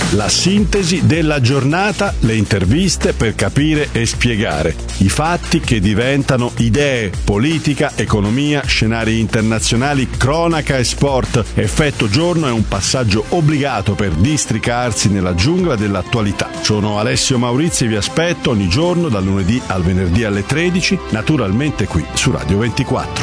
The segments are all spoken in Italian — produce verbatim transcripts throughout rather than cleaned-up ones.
La sintesi della giornata, le interviste per capire e spiegare i fatti che diventano idee, politica, economia, scenari internazionali, cronaca e sport. Effetto giorno è un passaggio obbligato per districarsi nella giungla dell'attualità. Sono Alessio Maurizi e vi aspetto ogni giorno dal lunedì al venerdì alle tredici, naturalmente qui su Radio ventiquattro.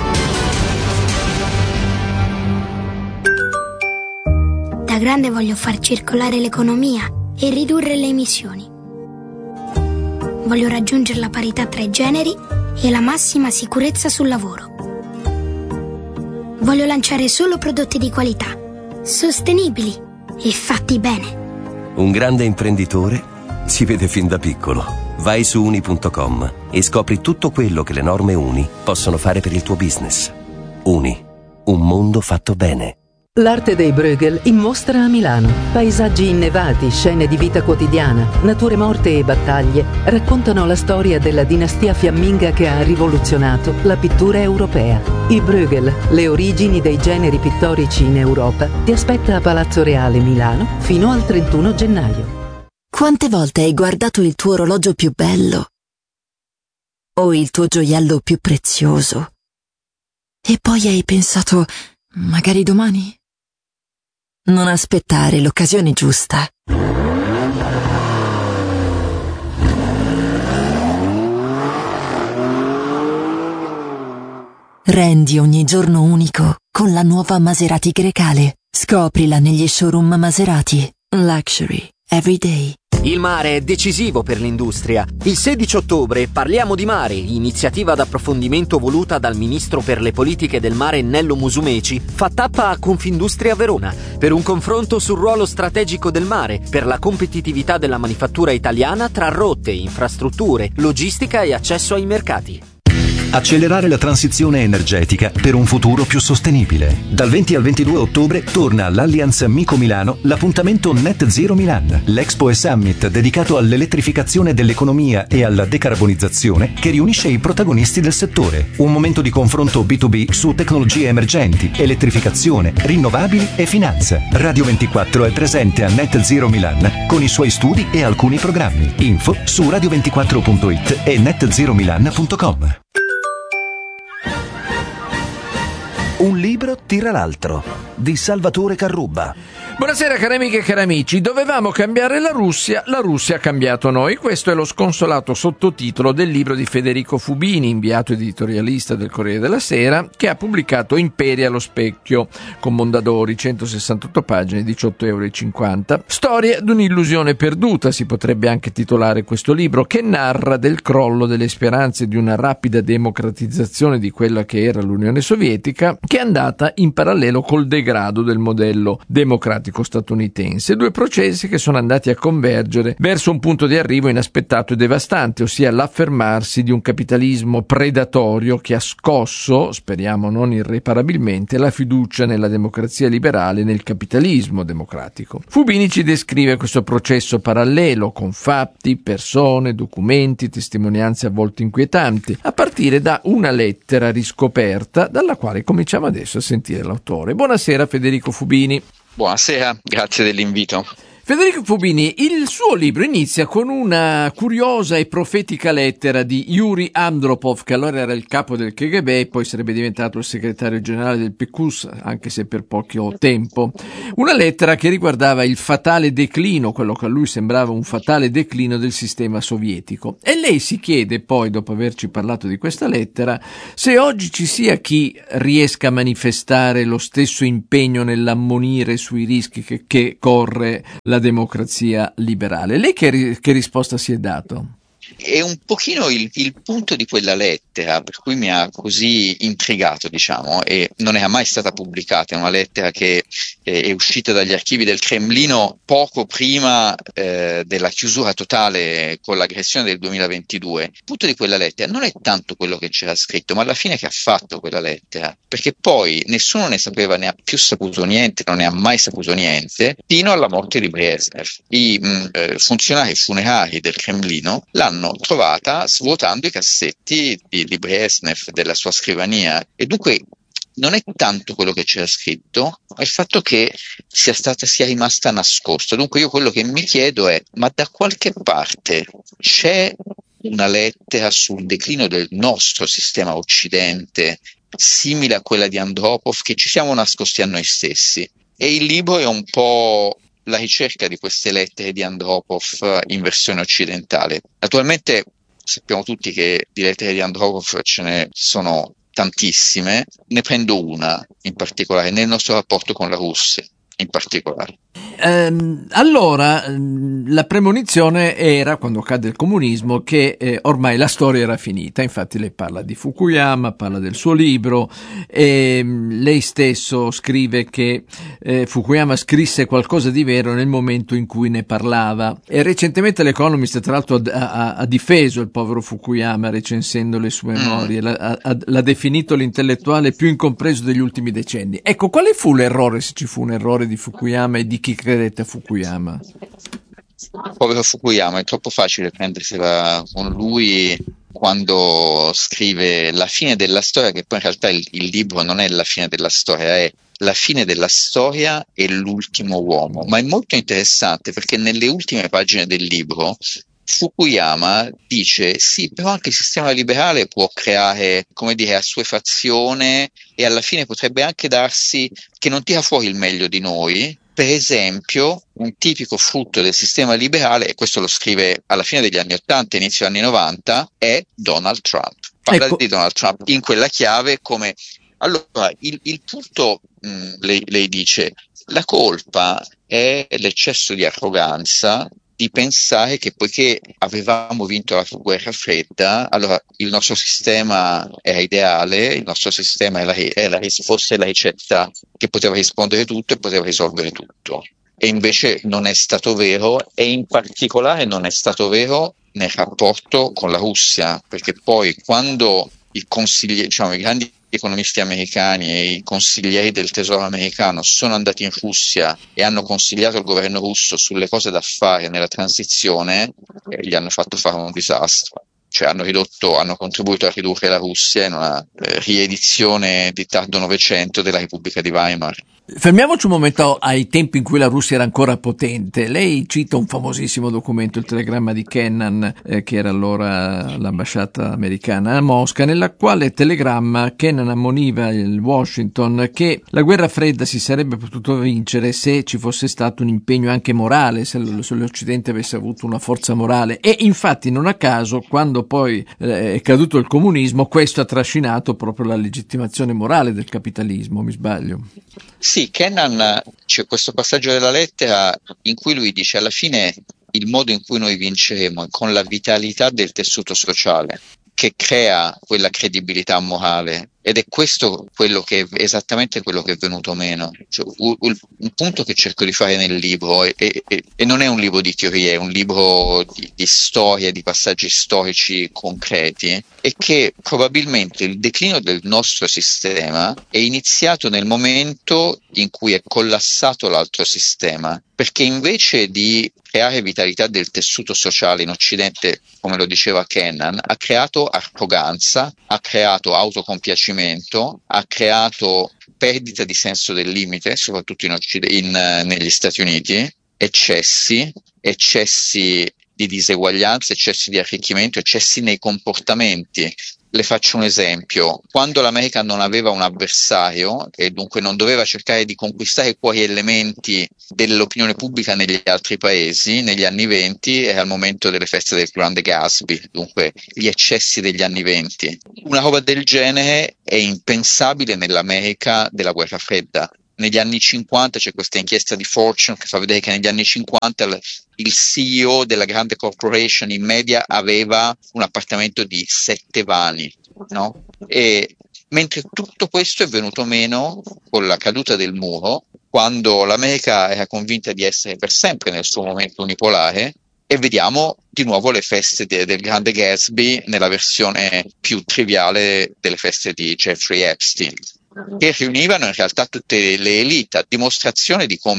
Da grande voglio far circolare l'economia e ridurre le emissioni. Voglio raggiungere la parità tra i generi e la massima sicurezza sul lavoro. Voglio lanciare solo prodotti di qualità, sostenibili e fatti bene. Un grande imprenditore si vede fin da piccolo. Vai su uni punto com e scopri tutto quello che le norme Uni possono fare per il tuo business. Uni, un mondo fatto bene. L'arte dei Bruegel in mostra a Milano. Paesaggi innevati, scene di vita quotidiana, nature morte e battaglie raccontano la storia della dinastia fiamminga che ha rivoluzionato la pittura europea. I Bruegel, le origini dei generi pittorici in Europa, ti aspetta a Palazzo Reale Milano fino al trentuno gennaio. Quante volte hai guardato il tuo orologio più bello o il tuo gioiello più prezioso e poi hai pensato, magari domani? Non aspettare l'occasione giusta. Rendi ogni giorno unico con la nuova Maserati Grecale. Scoprila negli showroom Maserati. Luxury every day. Il mare è decisivo per l'industria. Il sedici ottobre parliamo di mare, iniziativa d'approfondimento voluta dal ministro per le politiche del mare Nello Musumeci, fa tappa a Confindustria Verona per un confronto sul ruolo strategico del mare per la competitività della manifattura italiana tra rotte, infrastrutture, logistica e accesso ai mercati. Accelerare la transizione energetica per un futuro più sostenibile. Dal venti al ventidue ottobre torna all'Allianz Amico Milano l'appuntamento Net Zero Milan, l'Expo e Summit dedicato all'elettrificazione dell'economia e alla decarbonizzazione che riunisce i protagonisti del settore. Un momento di confronto B due B su tecnologie emergenti, elettrificazione, rinnovabili e finanza. Radio ventiquattro è presente a Net Zero Milan con i suoi studi e alcuni programmi. Info su radio ventiquattro punto it e net zero milan punto com. Un libro tira l'altro, di Salvatore Carrubba. Buonasera cari amiche e cari amici, dovevamo cambiare la Russia, la Russia ha cambiato noi. Questo è lo sconsolato sottotitolo del libro di Federico Fubini, inviato editorialista del Corriere della Sera, che ha pubblicato Imperi allo specchio, con Mondadori, centosessantotto pagine, diciotto virgola cinquanta euro. Storia di un'illusione perduta, si potrebbe anche titolare questo libro, che narra del crollo delle speranze di una rapida democratizzazione di quella che era l'Unione Sovietica, che è andata in parallelo col degrado del modello democratico statunitense, due processi che sono andati a convergere verso un punto di arrivo inaspettato e devastante, ossia l'affermarsi di un capitalismo predatorio che ha scosso, speriamo non irreparabilmente, la fiducia nella democrazia liberale e nel capitalismo democratico. Fubini ci descrive questo processo parallelo con fatti, persone, documenti, testimonianze a volte inquietanti, a partire da una lettera riscoperta dalla quale cominciamo adesso a sentire l'autore. Buonasera Federico Fubini. Buonasera, grazie dell'invito. Federico Fubini, il suo libro inizia con una curiosa e profetica lettera di Yuri Andropov, che allora era il capo del K G B e poi sarebbe diventato il segretario generale del P Q S, anche se per poco tempo. Una lettera che riguardava il fatale declino, quello che a lui sembrava un fatale declino del sistema sovietico. E lei si chiede poi, dopo averci parlato di questa lettera, se oggi ci sia chi riesca a manifestare lo stesso impegno nell'ammonire sui rischi che, che corre la la democrazia liberale. Lei che, che risposta si è dato? È un pochino il, il punto di quella lettera per cui mi ha così intrigato, diciamo, e non è mai stata pubblicata. È una lettera che eh, è uscita dagli archivi del Cremlino poco prima eh, della chiusura totale con l'aggressione del duemilaventidue. Il punto di quella lettera non è tanto quello che c'era scritto, ma alla fine che ha fatto quella lettera, perché poi nessuno ne sapeva, ne ha più saputo niente, non ne ha mai saputo niente, fino alla morte di Brezhnev. I mh, eh, funzionari funerari del Cremlino l'hanno trovata svuotando i cassetti di, di Brezhnev, della sua scrivania, e dunque non è tanto quello che c'era scritto, ma il fatto che sia stata, sia rimasta nascosta. Dunque io quello che mi chiedo è, ma da qualche parte c'è una lettera sul declino del nostro sistema occidente, simile a quella di Andropov, che ci siamo nascosti a noi stessi? E il libro è un po' la ricerca di queste lettere di Andropov in versione occidentale. Naturalmente sappiamo tutti che di lettere di Andropov ce ne sono tantissime, ne prendo una in particolare, nel nostro rapporto con la Russia in particolare. Ehm, allora, la premonizione era, quando cade il comunismo, che eh, ormai la storia era finita. Infatti lei parla di Fukuyama, parla del suo libro, e lei stesso scrive che eh, Fukuyama scrisse qualcosa di vero nel momento in cui ne parlava. E recentemente l'Economist, tra l'altro, ha, ha, ha difeso il povero Fukuyama recensendo le sue memorie, mm. l'ha, ha, l'ha definito l'intellettuale più incompreso degli ultimi decenni. Ecco, quale fu l'errore, se ci fu un errore di Fukuyama e di chi credete a Fukuyama? Povero Fukuyama, è troppo facile prendersela con lui quando scrive la fine della storia, che poi in realtà il, il libro non è la fine della storia, è la fine della storia e l'ultimo uomo. Ma è molto interessante perché nelle ultime pagine del libro Fukuyama dice sì, però anche il sistema liberale può creare, come dire, assuefazione, e alla fine potrebbe anche darsi che non tira fuori il meglio di noi. Per esempio, un tipico frutto del sistema liberale, e questo lo scrive alla fine degli anni ottanta, inizio anni novanta, è Donald Trump. Parla ecco. di Donald Trump in quella chiave come... Allora, il, il punto, mh, lei, lei dice, la colpa è l'eccesso di arroganza di pensare che poiché avevamo vinto la guerra fredda, allora il nostro sistema era ideale, il nostro sistema era, era, fosse la ricetta che poteva rispondere tutto e poteva risolvere tutto. E invece non è stato vero, e in particolare non è stato vero nel rapporto con la Russia, perché poi quando i consiglieri, diciamo, i grandi economisti americani e i consiglieri del tesoro americano sono andati in Russia e hanno consigliato il governo russo sulle cose da fare nella transizione, e gli hanno fatto fare un disastro. Cioè hanno ridotto, hanno contribuito a ridurre la Russia in una eh, riedizione di tardo Novecento della Repubblica di Weimar. Fermiamoci un momento ai tempi in cui la Russia era ancora potente. Lei cita un famosissimo documento, il telegramma di Kennan, eh, che era allora l'ambasciata americana a Mosca, nella quale telegramma Kennan ammoniva il Washington che la guerra fredda si sarebbe potuto vincere se ci fosse stato un impegno anche morale, se l'Occidente avesse avuto una forza morale. E infatti non a caso, quando poi eh, è caduto il comunismo, questo ha trascinato proprio la legittimazione morale del capitalismo, mi sbaglio? Sì, Kennan, c'è questo passaggio della lettera in cui lui dice alla fine il modo in cui noi vinceremo è con la vitalità del tessuto sociale, che crea quella credibilità morale, ed è questo quello che esattamente quello che è venuto meno. Cioè, un, un punto che cerco di fare nel libro, e, e, e non è un libro di teorie, è un libro di, di storia, di passaggi storici concreti, è che probabilmente il declino del nostro sistema è iniziato nel momento in cui è collassato l'altro sistema, perché invece di creare vitalità del tessuto sociale in Occidente, come lo diceva Kennan, ha creato arroganza, ha creato autocompiacimento, ha creato perdita di senso del limite, soprattutto in Occid- in, negli Stati Uniti, eccessi, eccessi di diseguaglianza, eccessi di arricchimento, eccessi nei comportamenti. Le faccio un esempio: quando l'America non aveva un avversario e dunque non doveva cercare di conquistare i cuori elementi dell'opinione pubblica negli altri paesi, negli anni venti era il momento delle feste del Grande Gatsby, dunque gli eccessi degli anni venti. Una roba del genere è impensabile nell'America della guerra fredda. Negli anni cinquanta c'è questa inchiesta di Fortune che fa vedere che negli anni cinquanta il C E O della grande corporation in media aveva un appartamento di sette vani, no? E mentre tutto questo è venuto meno con la caduta del muro, quando l'America era convinta di essere per sempre nel suo momento unipolare, e vediamo di nuovo le feste de- del grande Gatsby nella versione più triviale delle feste di Jeffrey Epstein, che riunivano in realtà tutte le elite, a dimostrazione di come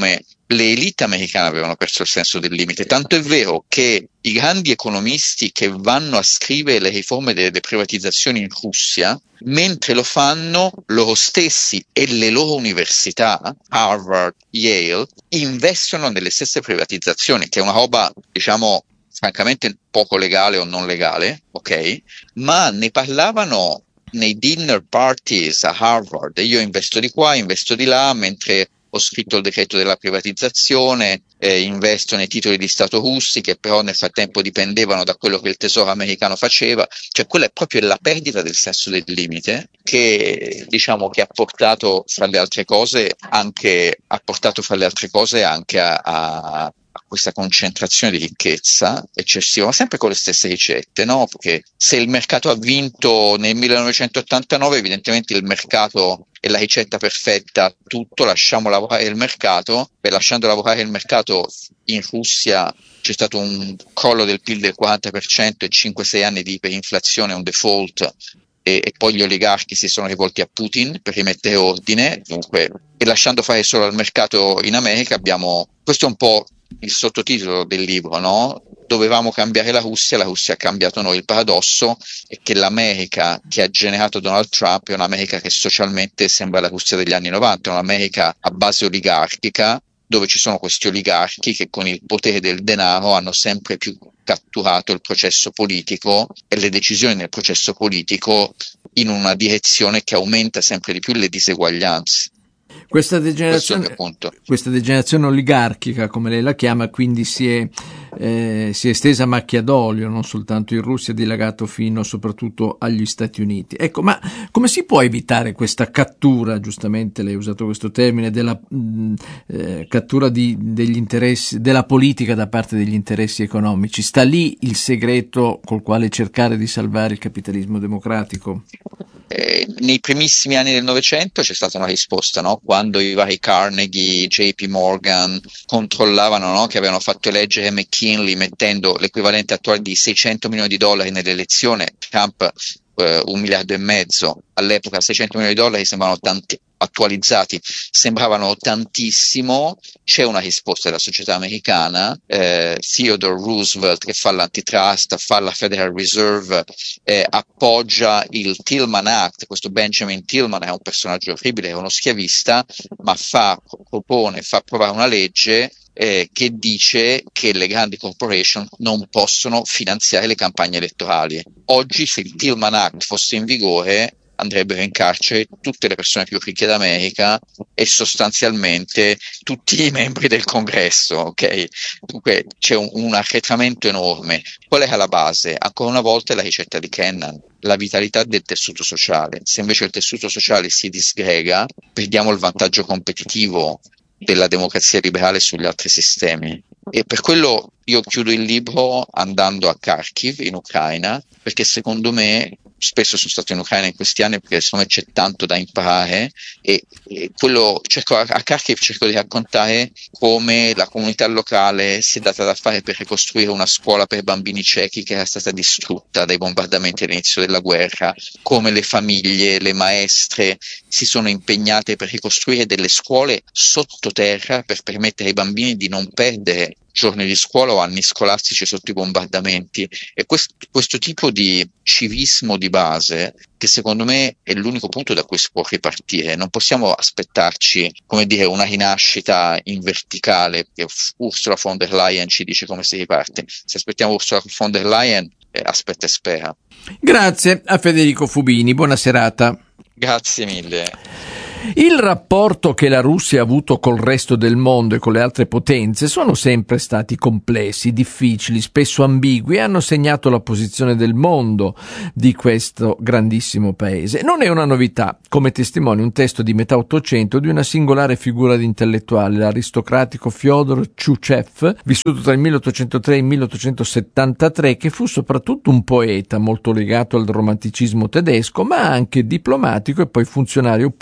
le elite americane avevano perso il senso del limite, tanto è vero che i grandi economisti che vanno a scrivere le riforme delle privatizzazioni in Russia, mentre lo fanno loro stessi e le loro università, Harvard, Yale, investono nelle stesse privatizzazioni, che è una roba, diciamo, francamente poco legale o non legale, ok? Ma ne parlavano nei dinner parties a Harvard. Io investo di qua, investo di là, mentre ho scritto il decreto della privatizzazione, eh, investo nei titoli di Stato russi che però nel frattempo dipendevano da quello che il tesoro americano faceva. Cioè quella è proprio la perdita del senso del limite che, diciamo, che ha portato fra le altre cose anche ha portato fra le altre cose anche a, a questa concentrazione di ricchezza eccessiva, ma sempre con le stesse ricette, no? Perché se il mercato ha vinto nel millenovecentottantanove, evidentemente il mercato è la ricetta perfetta, tutto, lasciamo lavorare il mercato. Beh, lasciando lavorare il mercato in Russia c'è stato un crollo del P I L del quaranta per cento e cinque sei anni di iperinflazione, un default, e, e poi gli oligarchi si sono rivolti a Putin per rimettere ordine, dunque, e lasciando fare solo al mercato in America abbiamo, questo è un po' il sottotitolo del libro, no? Dovevamo cambiare la Russia, la Russia ha cambiato noi. Il paradosso è che l'America che ha generato Donald Trump è un'America che socialmente sembra la Russia degli anni novanta, un'America a base oligarchica, dove ci sono questi oligarchi che con il potere del denaro hanno sempre più catturato il processo politico e le decisioni nel processo politico in una direzione che aumenta sempre di più le diseguaglianze. Questa degenerazione, questa degenerazione oligarchica, come lei la chiama, quindi si è, eh, si è estesa a macchia d'olio, non soltanto in Russia, dilagato fino soprattutto agli Stati Uniti. Ecco, ma come si può evitare questa cattura, giustamente lei ha usato questo termine, della mh, eh, cattura di, degli interessi, della politica da parte degli interessi economici? Sta lì il segreto col quale cercare di salvare il capitalismo democratico? Eh, nei primissimi anni del Novecento c'è stata una risposta, no? Quando i vari Carnegie, J P Morgan controllavano, no? Che avevano fatto eleggere McKinley mettendo l'equivalente attuale di seicento milioni di dollari nell'elezione, Trump eh, un miliardo e mezzo, all'epoca seicento milioni di dollari sembravano tanti, attualizzati sembravano tantissimo. C'è una risposta della società americana, eh, Theodore Roosevelt che fa l'antitrust, fa la Federal Reserve, eh, appoggia il Tillman Act. Questo Benjamin Tillman è un personaggio orribile, è uno schiavista, ma fa, propone, fa approvare una legge eh, che dice che le grandi corporation non possono finanziare le campagne elettorali. Oggi, se il Tillman Act fosse in vigore, andrebbero in carcere tutte le persone più ricche d'America e sostanzialmente tutti i membri del Congresso, ok? Dunque c'è un, un arretramento enorme. Qual è la base? Ancora una volta è la ricetta di Kennan, la vitalità del tessuto sociale. Se invece il tessuto sociale si disgrega, perdiamo il vantaggio competitivo della democrazia liberale sugli altri sistemi. E per quello io chiudo il libro andando a Kharkiv in Ucraina, perché secondo me, spesso sono stato in Ucraina in questi anni perché secondo me c'è tanto da imparare, e, e quello cerco, a Kharkiv cerco di raccontare come la comunità locale si è data da fare per ricostruire una scuola per bambini ciechi che era stata distrutta dai bombardamenti all'inizio della guerra, come le famiglie, le maestre si sono impegnate per ricostruire delle scuole sottoterra per permettere ai bambini di non perdere giorni di scuola o anni scolastici sotto i bombardamenti. E questo, questo tipo di civismo di base, che secondo me è l'unico punto da cui si può ripartire. Non possiamo aspettarci, come dire, una rinascita in verticale, che Ursula von der Leyen ci dice come si riparte. Se aspettiamo Ursula von der Leyen, eh, aspetta e spera. Grazie a Federico Fubini, buona serata. Grazie mille. Il rapporto che la Russia ha avuto col resto del mondo e con le altre potenze sono sempre stati complessi, difficili, spesso ambigui e hanno segnato la posizione del mondo di questo grandissimo paese. Non è una novità, come testimonia un testo di metà Ottocento di una singolare figura di intellettuale, l'aristocratico Fyodor Tchouchev, vissuto tra il milleottocentotre e il milleottocentosettantatré, che fu soprattutto un poeta molto legato al romanticismo tedesco, ma anche diplomatico e poi funzionario pubblico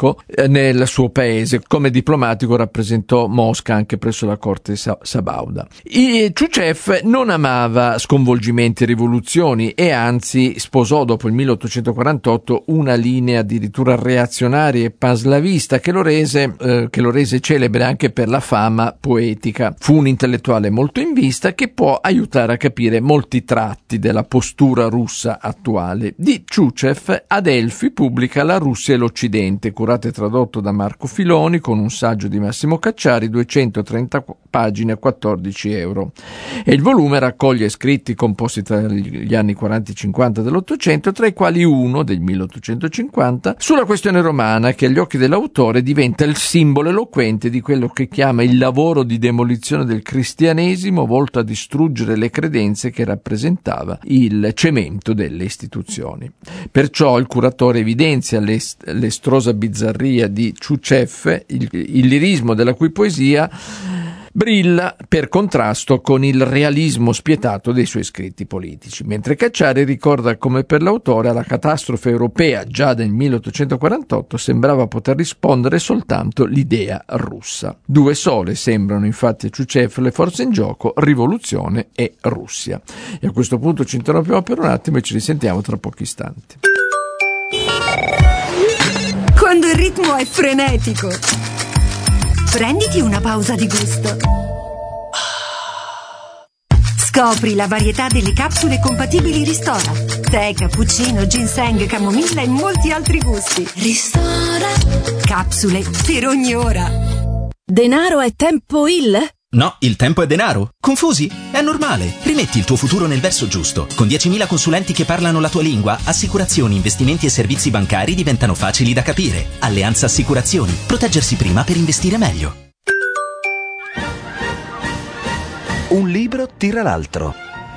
diplomatico eh, nel suo paese. Come diplomatico rappresentò Mosca anche presso la corte sa- sabauda. I Ciucev non amava sconvolgimenti e rivoluzioni e anzi sposò dopo il milleottocentoquarantotto una linea addirittura reazionaria e panslavista che lo rese, eh, che lo rese celebre anche per la fama poetica. Fu un intellettuale molto in vista che può aiutare a capire molti tratti della postura russa attuale. Di Ciucev Adelphi pubblica La Russia e l'Occidente, curato e tradotto da Marco Filoni con un saggio di Massimo Cacciari, duecentotrenta pagine a quattordici euro. E il volume raccoglie scritti composti tra gli anni quaranta e cinquanta dell'Ottocento, tra i quali uno del milleottocentocinquanta sulla questione romana, che agli occhi dell'autore diventa il simbolo eloquente di quello che chiama il lavoro di demolizione del cristianesimo volto a distruggere le credenze che rappresentava il cemento delle istituzioni. Perciò il curatore evidenzia l'est- l'estrosa bizzarria di Ciucev, il, il lirismo della cui poesia brilla per contrasto con il realismo spietato dei suoi scritti politici, mentre Cacciari ricorda come per l'autore alla catastrofe europea già del milleottocentoquarantotto sembrava poter rispondere soltanto l'idea russa. Due sole sembrano infatti a Ciucev le forze in gioco, rivoluzione e Russia. E a questo punto ci interrompiamo per un attimo e ci risentiamo tra pochi istanti. Quando il ritmo è frenetico, prenditi una pausa di gusto. Scopri la varietà delle capsule compatibili Ristora. Tè, cappuccino, ginseng, camomilla e molti altri gusti. Ristora. Capsule per ogni ora. Denaro è tempo il? No, il tempo è denaro. Confusi? È normale. Rimetti il tuo futuro nel verso giusto. Con diecimila consulenti che parlano la tua lingua, assicurazioni, investimenti e servizi bancari diventano facili da capire. Alleanza Assicurazioni. Proteggersi prima per investire meglio. Un libro tira l'altro.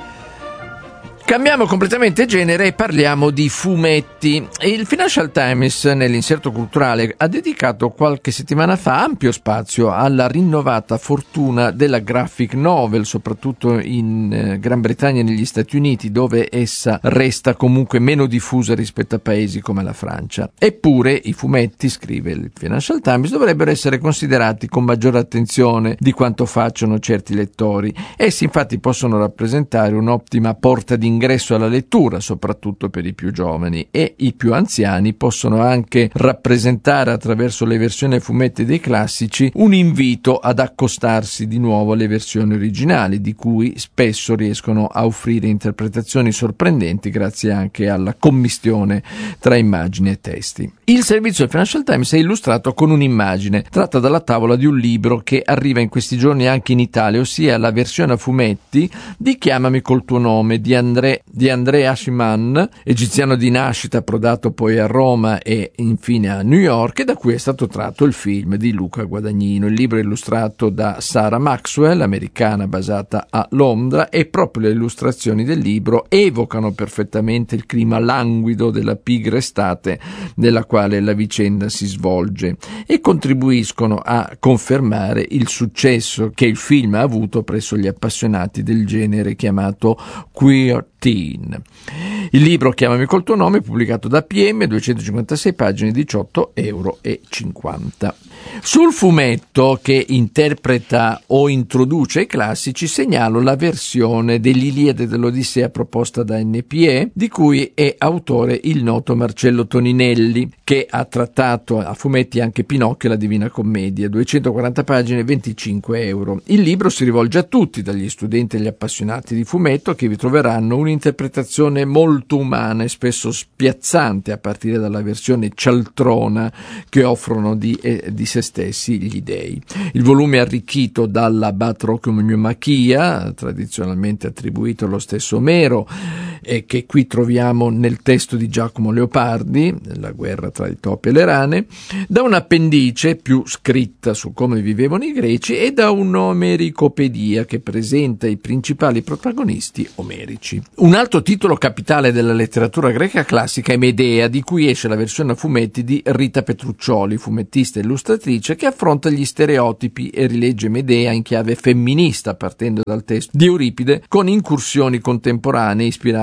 Cambiamo completamente genere e parliamo di fumetti. Il Financial Times, nell'inserto culturale, ha dedicato qualche settimana fa ampio spazio alla rinnovata fortuna della graphic novel, soprattutto in Gran Bretagna e negli Stati Uniti, dove essa resta comunque meno diffusa rispetto a paesi come la Francia. Eppure i fumetti, scrive il Financial Times, dovrebbero essere considerati con maggiore attenzione di quanto facciano certi lettori. Essi infatti possono rappresentare un'ottima porta d'ingresso ingresso alla lettura, soprattutto per i più giovani, e i più anziani possono anche rappresentare attraverso le versioni a fumetti dei classici un invito ad accostarsi di nuovo alle versioni originali, di cui spesso riescono a offrire interpretazioni sorprendenti grazie anche alla commistione tra immagini e testi. Il servizio del Financial Times è illustrato con un'immagine tratta dalla tavola di un libro che arriva in questi giorni anche in Italia, ossia la versione a fumetti di Chiamami col tuo nome di André di André Ashiman, egiziano di nascita, approdato poi a Roma e infine a New York, e da cui è stato tratto il film di Luca Guadagnino. Il libro è illustrato da Sarah Maxwell, americana basata a Londra, e proprio le illustrazioni del libro evocano perfettamente il clima languido della pigra estate nella quale la vicenda si svolge e contribuiscono a confermare il successo che il film ha avuto presso gli appassionati del genere chiamato queer teen. Il libro Chiamami col tuo nome è pubblicato da P M, duecentocinquantasei pagine, diciotto euro e cinquanta. Sul fumetto che interpreta o introduce i classici segnalo la versione dell'Iliade e dell'Odissea proposta da N P E, di cui è autore il noto Marcello Toninelli, che ha trattato a fumetti anche Pinocchio e la Divina Commedia, duecentoquaranta pagine, venticinque euro. Il libro si rivolge a tutti, dagli studenti agli appassionati di fumetto, che vi troveranno un'interpretazione molto umana e spesso spiazzante, a partire dalla versione cialtrona che offrono di, eh, di se stessi gli dei. Il volume è arricchito dalla batrachomachia, tradizionalmente attribuito allo stesso Omero, e che qui troviamo nel testo di Giacomo Leopardi, La guerra tra i topi e le rane, da un'appendice più scritta su come vivevano i greci e da un'omericopedia che presenta i principali protagonisti omerici. Un altro titolo capitale della letteratura greca classica è Medea, di cui esce la versione a fumetti di Rita Petruccioli, fumettista e illustratrice, che affronta gli stereotipi e rilegge Medea in chiave femminista, partendo dal testo di Euripide, con incursioni contemporanee ispirate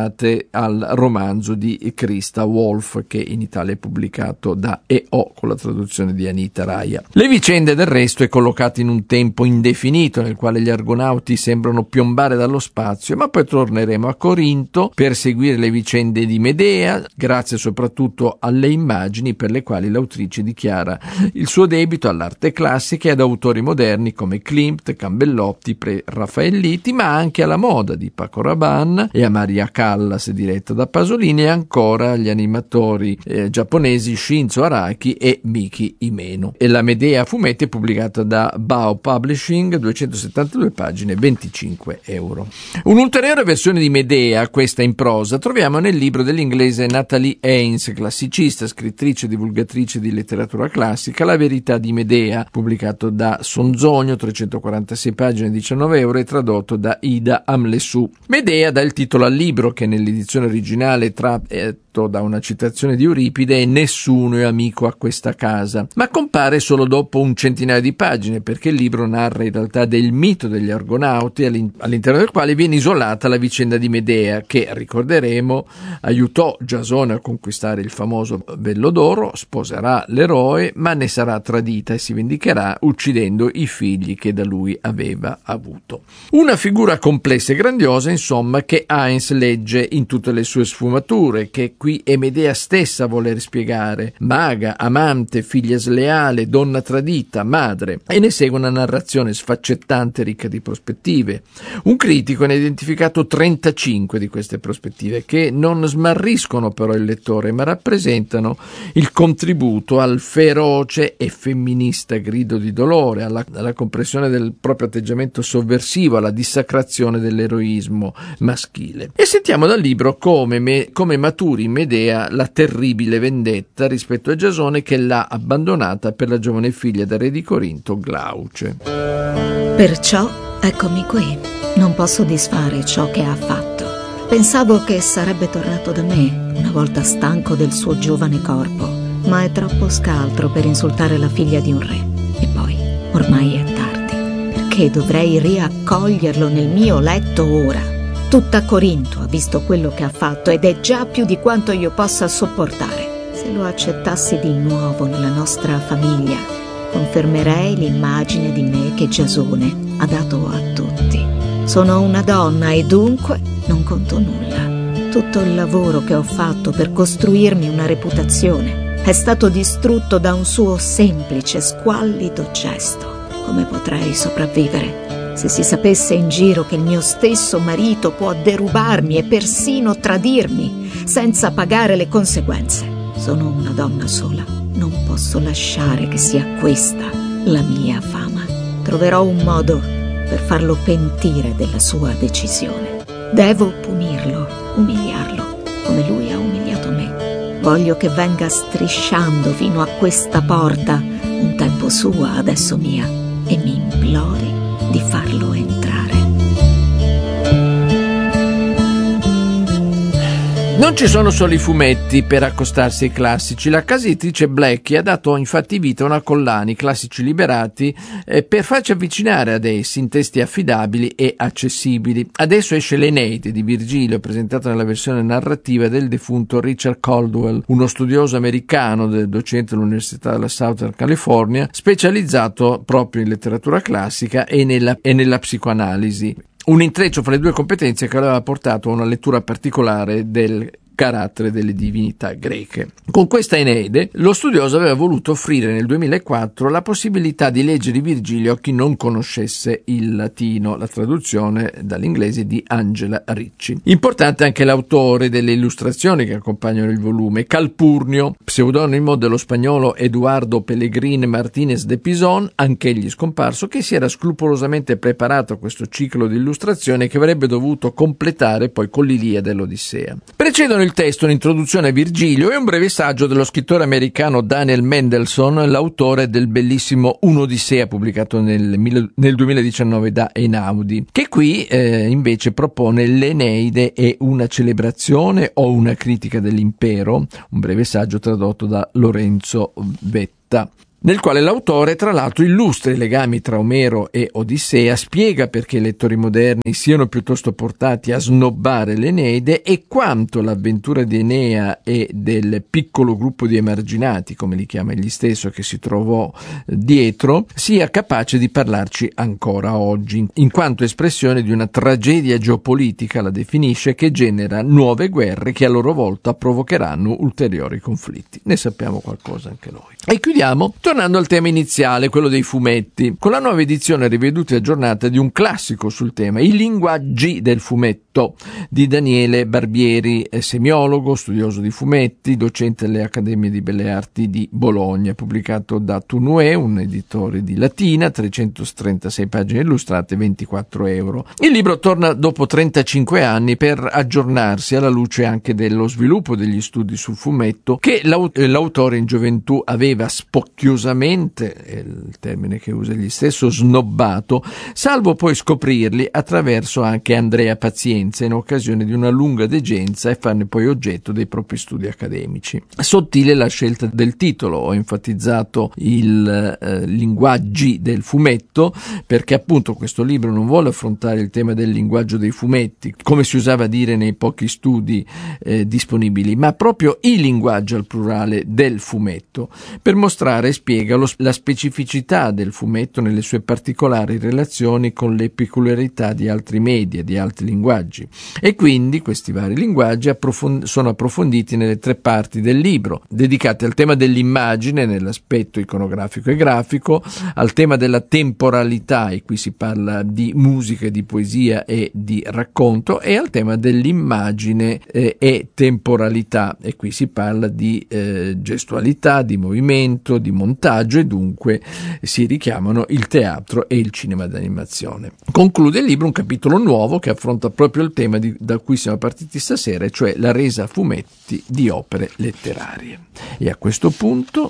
ispirate al romanzo di Christa Wolf, che in Italia è pubblicato da E O con la traduzione di Anita Raia. Le vicende del resto è collocato in un tempo indefinito nel quale gli argonauti sembrano piombare dallo spazio, ma poi torneremo a Corinto per seguire le vicende di Medea, grazie soprattutto alle immagini per le quali l'autrice dichiara il suo debito all'arte classica e ad autori moderni come Klimt, Campbellotti, pre-Raffaelliti, ma anche alla moda di Paco Rabanne e a Maria Callas, diretta da Pasolini, e ancora agli animatori eh, giapponesi Shinzo Araki e Miki Imeno. E la Medea a fumetti è pubblicata da Bao Publishing, duecentosettantadue pagine, venticinque euro. Un'ulteriore versione di Medea, questa in prosa, troviamo nel libro dell'inglese Natalie Haynes, classicista, scrittrice e divulgatrice di letteratura classica, La verità di Medea, pubblicato da Sonzogno, trecentoquarantasei pagine, diciannove euro, e tradotto da Ida Amlesù. Medea dà il titolo al libro, che nell'edizione originale tratto da una citazione di Euripide è Nessuno è amico a questa casa, ma compare solo dopo un centinaio di pagine, perché il libro narra in realtà del mito degli argonauti, all'interno del quale viene isolata la vicenda di Medea, che, ricorderemo, aiutò Giasone a conquistare il famoso Bello d'Oro, sposerà l'eroe, ma ne sarà tradita e si vendicherà uccidendo i figli che da lui aveva avuto. Una figura complessa e grandiosa, insomma, che Haynes legge in tutte le sue sfumature, che qui è Medea stessa a voler spiegare: maga, amante, figlia sleale, donna tradita, madre, e ne segue una narrazione sfaccettante, ricca di prospettive. Un critico ne ha identificato trentacinque di queste prospettive, che non smarriscono però il lettore, ma rappresentano il contributo al feroce e femminista grido di dolore, alla, alla compressione del proprio atteggiamento sovversivo, alla dissacrazione dell'eroismo maschile. E sentiamo dal libro come, me, come maturi in Medea la terribile vendetta rispetto a Giasone, che l'ha abbandonata per la giovane figlia del re di Corinto, Glauce. Perciò eccomi qui, non posso disfare ciò che ha fatto. Pensavo che sarebbe tornato da me, una volta stanco del suo giovane corpo, ma è troppo scaltro per insultare la figlia di un re. E poi, ormai è tardi, perché dovrei riaccoglierlo nel mio letto ora. Tutta Corinto ha visto quello che ha fatto ed è già più di quanto io possa sopportare. Se lo accettassi di nuovo nella nostra famiglia, confermerei l'immagine di me che Giasone ha dato a tutti. Sono una donna e dunque non conto nulla. Tutto il lavoro che ho fatto per costruirmi una reputazione è stato distrutto da un suo semplice, squallido gesto. Come potrei sopravvivere se si sapesse in giro che il mio stesso marito può derubarmi e persino tradirmi senza pagare le conseguenze? Sono una donna sola, non posso lasciare che sia questa la mia fama. Troverò un modo per farlo pentire della sua decisione. Devo punirlo, umiliarlo, come lui ha umiliato me. Voglio che venga strisciando fino a questa porta, un tempo sua, adesso mia, e mi implori di farlo entrare. Non ci sono solo i fumetti per accostarsi ai classici. La casa editrice Blackie ha dato infatti vita a una collana, i classici liberati, eh, per farci avvicinare ad essi in testi affidabili e accessibili. Adesso esce l'Eneide di Virgilio, presentata nella versione narrativa del defunto Richard Caldwell, uno studioso americano, docente all'Università della Southern California, specializzato proprio in letteratura classica e nella, e nella psicoanalisi. Un intreccio fra le due competenze che aveva portato a una lettura particolare del carattere delle divinità greche. Con questa Eneide, lo studioso aveva voluto offrire nel duemilaquattro la possibilità di leggere Virgilio a chi non conoscesse il latino, la traduzione dall'inglese di Angela Ricci. Importante anche l'autore delle illustrazioni che accompagnano il volume, Calpurnio, pseudonimo dello spagnolo Eduardo Pellegrin Martinez de Pison, anch'egli scomparso, che si era scrupolosamente preparato a questo ciclo di illustrazioni che avrebbe dovuto completare poi con l'Iliade e l'Odissea. Precedono il testo, un'introduzione a Virgilio e un breve saggio dello scrittore americano Daniel Mendelsohn, l'autore del bellissimo Un'Odissea pubblicato nel, nel duemiladiciannove da Einaudi, che qui eh, invece propone l'Eneide e una celebrazione o una critica dell'impero, un breve saggio tradotto da Lorenzo Vetta. nel quale l'autore tra l'altro illustra i legami tra Omero e Odissea, spiega perché i lettori moderni siano piuttosto portati a snobbare l'Eneide e quanto l'avventura di Enea e del piccolo gruppo di emarginati, come li chiama egli stesso, che si trovò dietro, sia capace di parlarci ancora oggi, in quanto espressione di una tragedia geopolitica, la definisce, che genera nuove guerre che a loro volta provocheranno ulteriori conflitti. Ne sappiamo qualcosa anche noi. E chiudiamo tornando al tema iniziale, quello dei fumetti, con la nuova edizione riveduta e aggiornata di un classico sul tema, I linguaggi del fumetto, di Daniele Barbieri, semiologo, studioso di fumetti, docente alle Accademie di Belle Arti di Bologna, pubblicato da Tunue, un editore di Latina, trecentotrentasei pagine illustrate, ventiquattro euro. Il libro torna dopo trentacinque anni per aggiornarsi alla luce anche dello sviluppo degli studi sul fumetto che l'autore in gioventù aveva spocchiosamente, è il termine che usa egli stesso, snobbato, salvo poi scoprirli attraverso anche Andrea Pazienza in occasione di una lunga degenza e farne poi oggetto dei propri studi accademici. Sottile la scelta del titolo, ho enfatizzato il eh, linguaggi del fumetto perché appunto questo libro non vuole affrontare il tema del linguaggio dei fumetti, come si usava dire nei pochi studi eh, disponibili, ma proprio il linguaggio al plurale del fumetto, per mostrare, spiega, lo, la specificità del fumetto nelle sue particolari relazioni con le peculiarità di altri media, di altri linguaggi. E quindi questi vari linguaggi approfond- sono approfonditi nelle tre parti del libro, dedicate al tema dell'immagine nell'aspetto iconografico e grafico, al tema della temporalità, e qui si parla di musica, di poesia e di racconto, e al tema dell'immagine eh, e temporalità, e qui si parla di eh, gestualità, di movimento, di montaggio, e dunque si richiamano il teatro e il cinema d'animazione. Conclude il libro un capitolo nuovo che affronta proprio il tema di, da cui siamo partiti stasera, cioè la resa a fumetti di opere letterarie. E a questo punto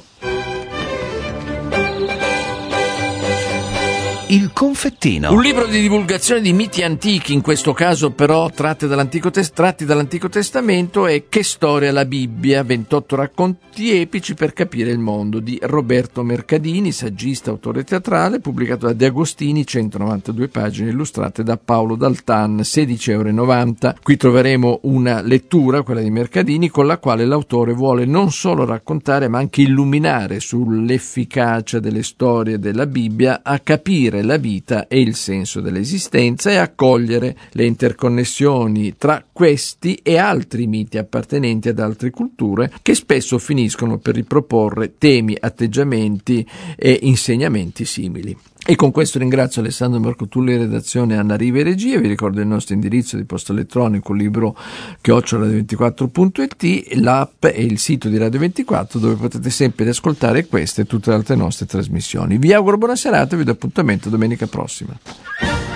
Il confettino. Un libro di divulgazione di miti antichi, in questo caso però tratti dall'Antico, tes- tratti dall'Antico Testamento, e Che storia la Bibbia, ventotto racconti epici per capire il mondo, di Roberto Mercadini, saggista, autore teatrale, pubblicato da De Agostini, centonovantadue pagine illustrate da Paolo Daltan, sedici euro e novanta. Qui troveremo una lettura, quella di Mercadini, con la quale l'autore vuole non solo raccontare ma anche illuminare sull'efficacia delle storie della Bibbia a capire la vita e il senso dell'esistenza e accogliere le interconnessioni tra questi e altri miti appartenenti ad altre culture che spesso finiscono per riproporre temi, atteggiamenti e insegnamenti simili. E con questo ringrazio Alessandro Marcotulli, redazione, Anna Riva e regia. Vi ricordo il nostro indirizzo di posta elettronico, libro chiocciola radio ventiquattro punto it, l'app e il sito di Radio ventiquattro, dove potete sempre ascoltare queste e tutte le altre nostre trasmissioni. Vi auguro buona serata e vi do appuntamento domenica prossima.